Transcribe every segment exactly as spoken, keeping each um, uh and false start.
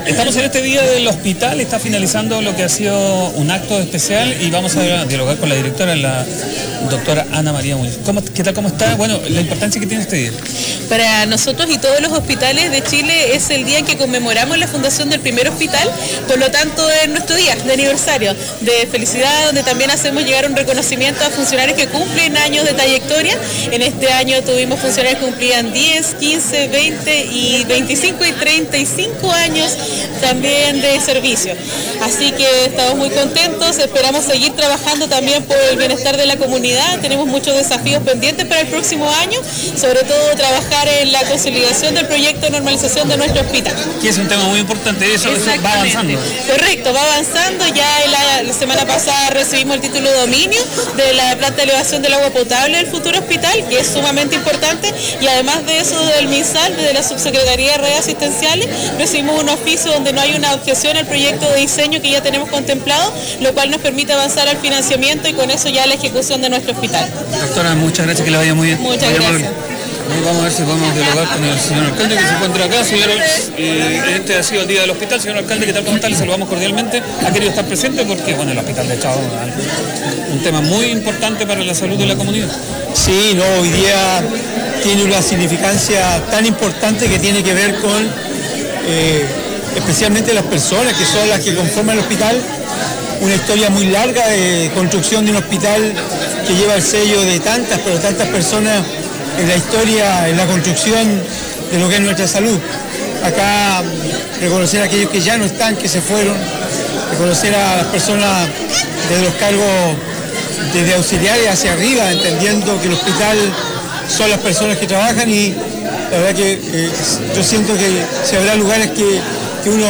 Estamos en este día del hospital, está finalizando lo que ha sido un acto especial y vamos a dialogar con la directora, la doctora Ana María Muñoz. ¿Cómo, ¿Qué tal, cómo está? Bueno, la importancia que tiene este día. Para nosotros y todos los hospitales de Chile es el día en que conmemoramos la fundación del primer hospital, por lo tanto es nuestro día de aniversario, de felicidad, donde también hacemos llegar un reconocimiento a funcionarios que cumplen años de trayectoria. En este año tuvimos funcionarios que cumplían diez, quince, veinte y veinticinco y treinta y cinco años también de servicio. Así que estamos muy contentos, esperamos seguir trabajando también por el bienestar de la comunidad. Tenemos muchos desafíos pendientes para el próximo año, sobre todo trabajar en la consolidación del proyecto de normalización de nuestro hospital. Que es un tema muy importante, eso, eso va avanzando. Correcto, va avanzando. Ya la, la semana pasada recibimos el título de dominio de la planta de elevación del agua potable del futuro hospital, que es sumamente importante, y además de eso del MinSal, de la Subsecretaría de Redes Asistenciales, recibimos un oficio donde no hay una objeción al proyecto de diseño que ya tenemos contemplado, lo cual nos permite avanzar al financiamiento y con eso ya la ejecución de nuestro hospital. Doctora, muchas gracias, que le vaya muy bien. Muchas Vaya gracias. Muy vamos a ver si podemos dialogar con el señor alcalde que se encuentra acá. Señor, eh, este ha sido el día del hospital. Señor alcalde, ¿qué tal? ¿Cómo está? Le saludamos cordialmente. Ha querido estar presente porque, bueno, el hospital de Chao es un tema muy importante para la salud de la comunidad. Sí, no, hoy día tiene una significancia tan importante que tiene que ver con eh, especialmente las personas que son las que conforman el hospital. Una historia muy larga de construcción de un hospital que lleva el sello de tantas, pero tantas personas en la historia, en la construcción de lo que es nuestra salud. Acá reconocer a aquellos que ya no están, que se fueron, reconocer a las personas desde los cargos desde auxiliares hacia arriba, entendiendo que el hospital son las personas que trabajan, y la verdad que eh, yo siento que si habrá lugares que, que uno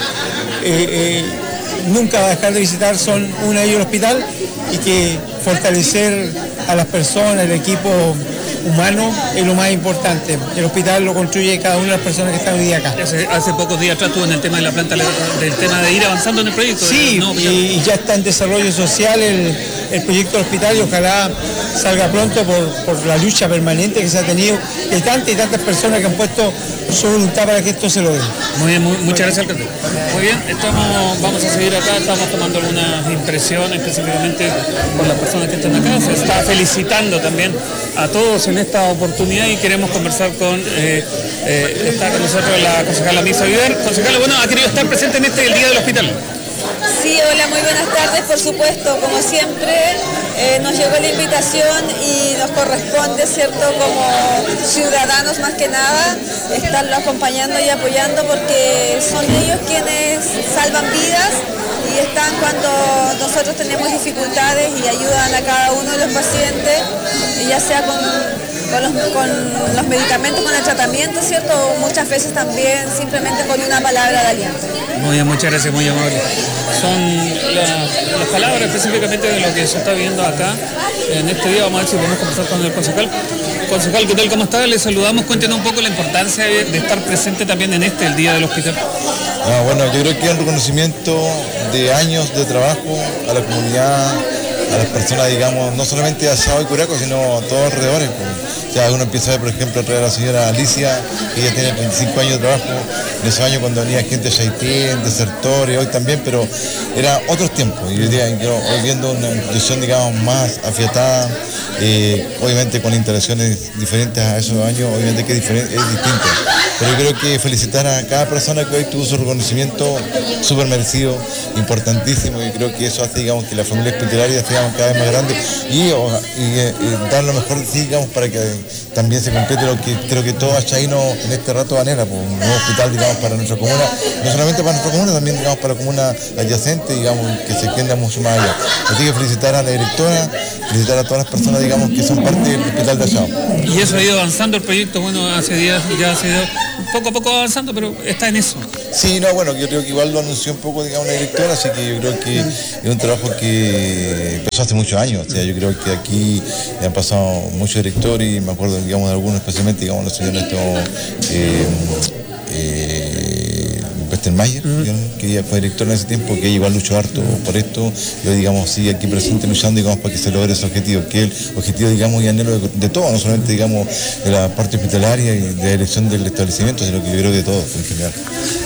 eh, eh, nunca va a dejar de visitar, son uno de ellos el hospital, y que fortalecer a las personas, el equipo humano es lo más importante. El hospital lo construye cada una de las personas que están hoy día acá. Hace, hace pocos días atrás estuvo en el tema de la planta, del tema de ir avanzando en el proyecto. Sí, no, y, y ya está en desarrollo social el, el proyecto del hospital, y ojalá salga pronto por, por la lucha permanente que se ha tenido de tantas y tantas personas que han puesto su voluntad para que esto se logre. Muy bien, muy, muchas gracias, alcalde. Muy bien, estamos, vamos a seguir acá, estamos tomando algunas impresiones específicamente por las personas que están acá. Se está felicitando también a todos en esta oportunidad y queremos conversar con, eh, eh, está con nosotros la concejala Misa Viver. Concejala, bueno, ha querido estar presente en este el día del hospital. Sí, hola, muy buenas tardes, por supuesto, como siempre eh, nos llegó la invitación y nos corresponde, ¿cierto?, como ciudadanos más que nada, estarlo acompañando y apoyando, porque son ellos quienes salvan vidas y están cuando nosotros tenemos dificultades y ayudan a cada uno de los pacientes, ya sea con, con, los, con los medicamentos, con el tratamiento, ¿cierto?, o muchas veces también simplemente con una palabra de aliento. Muy bien, muchas gracias, muy amable. Son la, las palabras específicamente de lo que se está viendo acá. En este día vamos a ver si podemos conversar con el concejal. Concejal, ¿qué tal? ¿Cómo está? Le saludamos. Cuéntenos un poco la importancia de, de estar presente también en este, el día del hospital. Ah, bueno, yo creo que es un reconocimiento de años de trabajo a la comunidad, a las personas, digamos, no solamente de Chao y Curaco, sino a todos alrededores. Pues. Ya uno empieza a ver, por ejemplo, a la señora Alicia, que ella tiene veinticinco años de trabajo, en esos años cuando venía gente de Chaitén, desertores, hoy también, pero era otros tiempos. Y hoy día, hoy viendo una institución, digamos, más afiatada, eh, obviamente con instalaciones diferentes a esos años, obviamente que es, diferente, es distinto. Pero yo creo que felicitar a cada persona que hoy tuvo su reconocimiento súper merecido, importantísimo, y creo que eso hace, digamos, que la familia hospitalaria sea, digamos, cada vez más grande y, y, y dar lo mejor de sí, digamos, para que también se complete lo que creo que todo achaíno en este rato anhela, pues, un nuevo hospital, digamos, para nuestra comuna, no solamente para nuestra comuna, también, digamos, para la comuna adyacente, digamos, que se extienda mucho más allá. Así que felicitar a la directora, felicitar a todas las personas, digamos, que son parte del hospital de Chao. Y eso ha ido avanzando el proyecto, bueno, hace días ya ha sido poco a poco avanzando, pero está en eso. Sí, no, bueno, yo creo que igual lo anunció un poco, digamos, la directora, así que yo creo que es un trabajo que empezó hace muchos años. O sea, yo creo que aquí han pasado muchos directores y me acuerdo, digamos, de algunos, especialmente, digamos, los señores estos, eh, eh, Westermayer, uh-huh. que ella fue directora en ese tiempo, que ella igual luchó harto por esto, y hoy, digamos, sigue aquí presente luchando, digamos, para que se logre ese objetivo, que es el objetivo, digamos, y anhelo de, de todo, no solamente, digamos, de la parte hospitalaria y de la elección del establecimiento, sino que yo creo que de todo en general.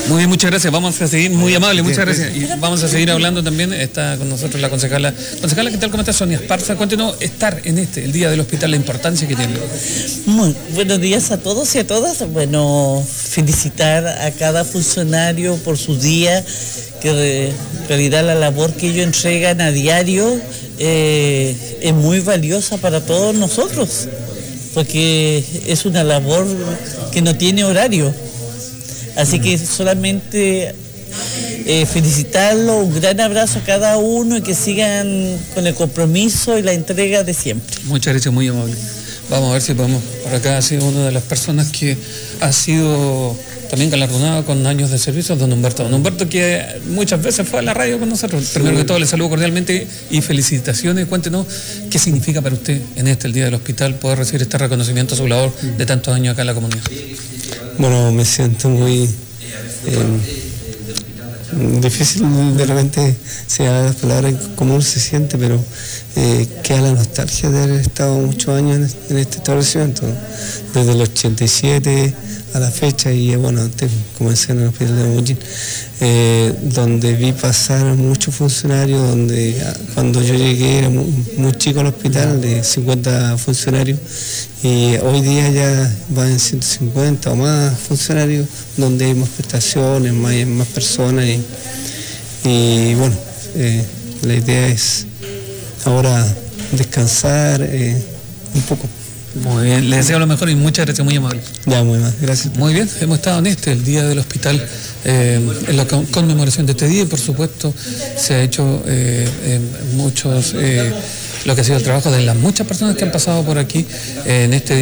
Muy bien, muchas gracias. Vamos a seguir, muy amable, muchas gracias. Y vamos a seguir hablando también. Está con nosotros la concejala. Concejala, ¿qué tal? ¿Cómo está? Sonia Esparza. Cuéntenos estar en este, el Día del Hospital, la importancia que tiene. Muy buenos días a todos y a todas. Bueno, felicitar a cada funcionario por su día, que en realidad la labor que ellos entregan a diario eh, es muy valiosa para todos nosotros, porque es una labor que no tiene horario. Así que solamente eh, felicitarlo, un gran abrazo a cada uno y que sigan con el compromiso y la entrega de siempre. Muchas gracias, muy amable. Vamos a ver si podemos. Por acá ha sido una de las personas que ha sido también galardonado con años de servicio, don Humberto. Don Humberto, que muchas veces fue a la radio con nosotros. Sí. Primero que todo, le saludo cordialmente y felicitaciones. Cuéntenos qué significa para usted en este, el Día del Hospital, poder recibir este reconocimiento a su labor de tantos años acá en la comunidad. Bueno, me siento muy eh, difícil, de repente se da las palabras cómo uno se siente, pero eh, queda la nostalgia de haber estado muchos años en, en este establecimiento, desde el ochenta y siete a la fecha, y bueno, antes comencé en el hospital de Mollín, eh, donde vi pasar muchos funcionarios, donde cuando yo llegué era muy, muy chico al hospital, de cincuenta funcionarios, y hoy día ya van en ciento cincuenta o más funcionarios, donde hay más prestaciones, más, más personas, y, y bueno, eh, la idea es ahora descansar eh, un poco. Muy bien, les deseo lo mejor y muchas gracias, muy amable. Ya, muy bien, gracias. Muy bien, hemos estado en este, el Día del Hospital, eh, en la conmemoración de este día, y por supuesto se ha hecho eh, eh, muchos, eh, lo que ha sido el trabajo de las muchas personas que han pasado por aquí eh, en este día.